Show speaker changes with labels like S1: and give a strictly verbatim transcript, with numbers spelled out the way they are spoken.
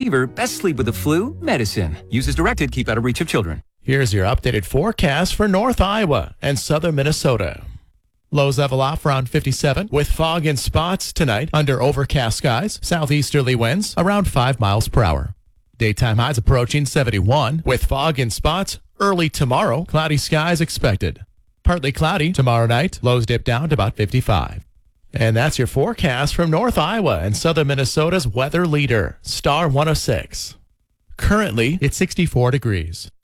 S1: fever, best sleep with the flu medicine. Use as directed. Keep out of reach of children.
S2: Here's your updated forecast for North Iowa and southern Minnesota. Lows level off around fifty-seven with fog in spots tonight under overcast skies. Southeasterly winds around five miles per hour. Daytime highs approaching seventy-one with fog in spots early tomorrow. Cloudy skies expected. Partly cloudy tomorrow night. Lows dip down to about fifty-five. And that's your forecast from North Iowa and southern Minnesota's weather leader, Star one oh six. Currently, it's sixty-four degrees.